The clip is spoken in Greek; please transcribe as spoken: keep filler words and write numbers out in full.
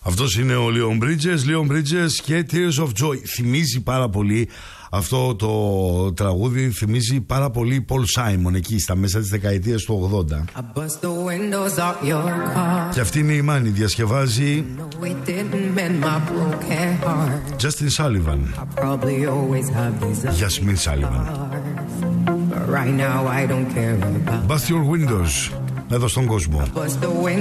Αυτός είναι ο Leon Bridges, Leon Bridges και Tears of Joy. Θυμίζει πάρα πολύ αυτό το τραγούδι, θυμίζει πάρα πολύ Paul Simon εκεί στα μέσα της δεκαετίας του ογδόντα. Και αυτή είναι η Μάνη, διασκευάζει Justin Sullivan, Jasmine Sullivan. Bust your windows εδώ στον κόσμο.